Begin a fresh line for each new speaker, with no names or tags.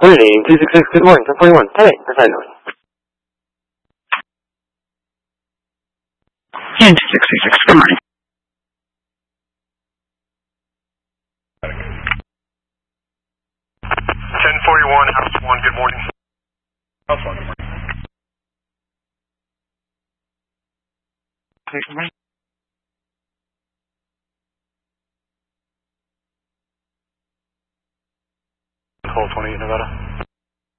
Coordinating 266, good morning, 1041. Hey, that's how you doing?
266, good morning.
1041, House 1, good morning. House 1, good morning.
Good morning.